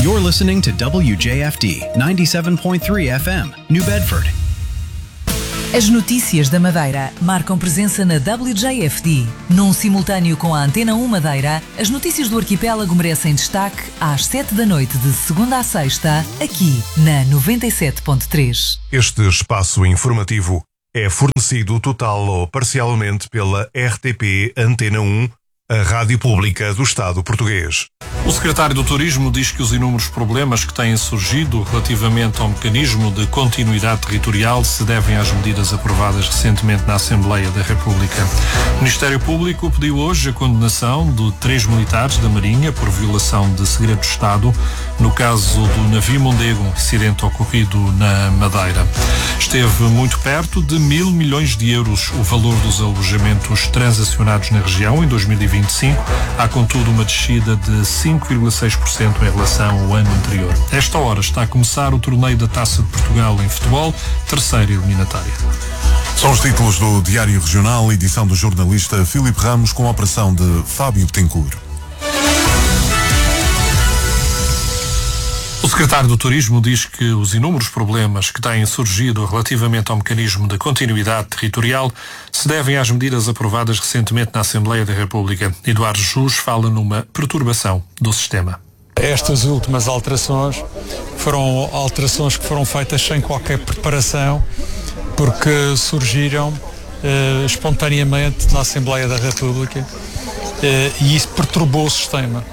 You're listening to WJFD 97.3 FM, New Bedford. As notícias da Madeira marcam presença na WJFD. Num simultâneo com a Antena 1 Madeira, as notícias do arquipélago merecem destaque às 7 da noite de segunda a sexta, aqui na 97.3. Este espaço informativo é fornecido total ou parcialmente pela RTP Antena 1, a Rádio Pública do Estado Português. O secretário do Turismo diz que os inúmeros problemas que têm surgido relativamente ao mecanismo de continuidade territorial se devem às medidas aprovadas recentemente na Assembleia da República. O Ministério Público pediu hoje a condenação de 3 militares da Marinha por violação de segredo de Estado no caso do navio Mondego, incidente ocorrido na Madeira. Esteve muito perto de 1.000 milhões de euros o valor dos alojamentos transacionados na região em 2025. Há, contudo, uma descida de 5,6% em relação ao ano anterior. Esta hora está a começar o torneio da Taça de Portugal em futebol, terceira eliminatória. São os títulos do Diário Regional, edição do jornalista Filipe Ramos, com a operação de Fábio Betancourt. O secretário do Turismo diz que os inúmeros problemas que têm surgido relativamente ao mecanismo de continuidade territorial se devem às medidas aprovadas recentemente na Assembleia da República. Eduardo Jus fala numa perturbação do sistema. Estas últimas alterações foram alterações que foram feitas sem qualquer preparação, porque surgiram espontaneamente na Assembleia da República e isso perturbou o sistema.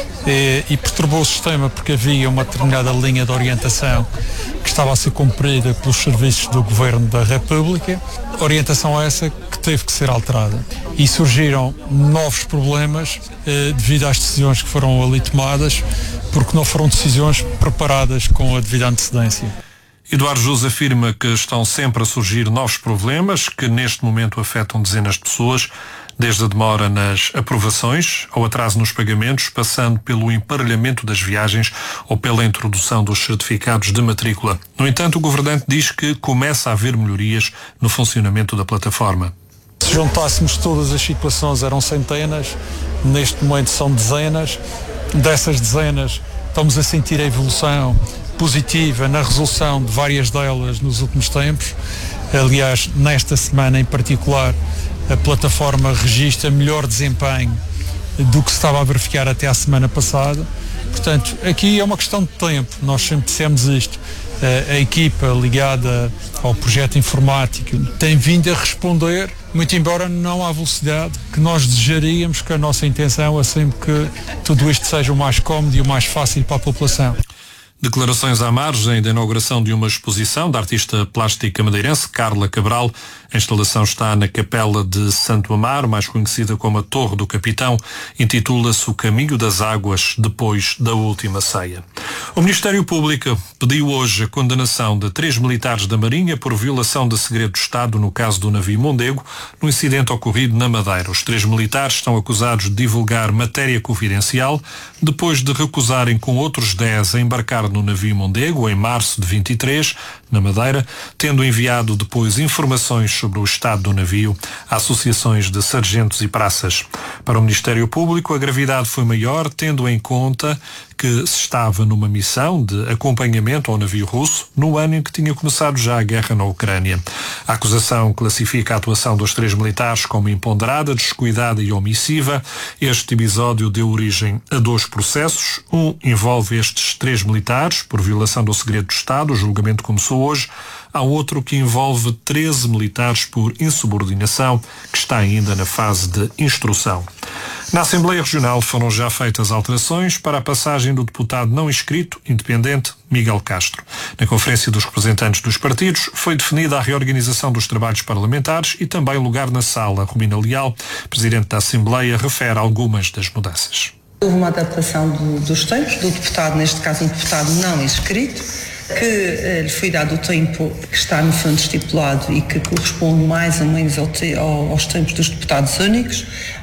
E perturbou o sistema porque havia uma determinada linha de orientação que estava a ser cumprida pelos serviços do Governo da República, orientação essa que teve que ser alterada. E surgiram novos problemas devido às decisões que foram ali tomadas, porque não foram decisões preparadas com a devida antecedência. Eduardo Jus afirma que estão sempre a surgir novos problemas que neste momento afetam dezenas de pessoas, desde a demora nas aprovações ao atraso nos pagamentos, passando pelo emparelhamento das viagens ou pela introdução dos certificados de matrícula. No entanto, o governante diz que começa a haver melhorias no funcionamento da plataforma. Se juntássemos todas as situações, eram centenas, neste momento são dezenas. Dessas dezenas, estamos a sentir a evolução positiva na resolução de várias delas nos últimos tempos. Aliás, nesta semana em particular, a plataforma registra melhor desempenho do que se estava a verificar até à semana passada. Portanto, aqui é uma questão de tempo. Nós sempre dissemos isto. A equipa ligada ao projeto informático tem vindo a responder, muito embora não à velocidade que nós desejaríamos, que a nossa intenção é sempre que tudo isto seja o mais cómodo e o mais fácil para a população. Declarações à margem da inauguração de uma exposição da artista plástica madeirense Carla Cabral. A instalação está na Capela de Santo Amaro, mais conhecida como a Torre do Capitão. Intitula-se O Caminho das Águas, depois da última ceia. O Ministério Público pediu hoje a condenação de 3 militares da Marinha por violação de segredo de Estado no caso do navio Mondego, no incidente ocorrido na Madeira. Os 3 militares estão acusados de divulgar matéria confidencial depois de recusarem com outros 10 a embarcar no navio Mondego em março de 23, na Madeira, tendo enviado depois informações sobre o estado do navio a associações de sargentos e praças. Para o Ministério Público, a gravidade foi maior, tendo em conta que se estava numa missão de acompanhamento ao navio russo no ano em que tinha começado já a guerra na Ucrânia. A acusação classifica a atuação dos 3 militares como imponderada, descuidada e omissiva. Este episódio deu origem a 2 processos. Um envolve estes 3 militares por violação do segredo de Estado. O julgamento começou hoje. Há outro que envolve 13 militares por insubordinação, que está ainda na fase de instrução. Na Assembleia Regional foram já feitas alterações para a passagem do deputado não inscrito, independente, Miguel Castro. Na Conferência dos Representantes dos Partidos foi definida a reorganização dos trabalhos parlamentares e também lugar na sala. Romina Leal, Presidente da Assembleia, refere algumas das mudanças. Houve uma adaptação dos tempos, do deputado, neste caso um deputado não inscrito, que lhe foi dado o tempo que está no fundo estipulado e que corresponde mais ou menos aos tempos dos deputados únicos.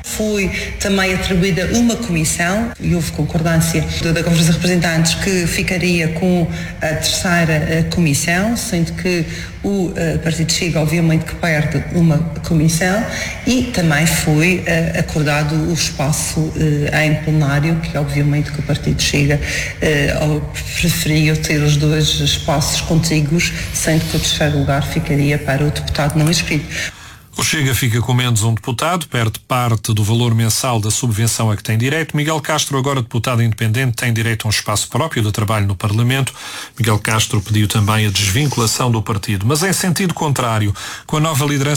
Foi também atribuída uma comissão e houve concordância da Conferência de Representantes que ficaria com a terceira comissão, sendo que o Partido Chega, obviamente, que perde uma comissão, e também foi acordado o espaço em plenário, que obviamente que o Partido Chega preferiu ter os dois espaços contíguos, sendo que o terceiro lugar ficaria para o deputado não inscrito. O Chega fica com menos um deputado, perde parte do valor mensal da subvenção a que tem direito. Miguel Castro, agora deputado independente, tem direito a um espaço próprio de trabalho no Parlamento. Miguel Castro pediu também a desvinculação do partido, mas em sentido contrário, com a nova liderança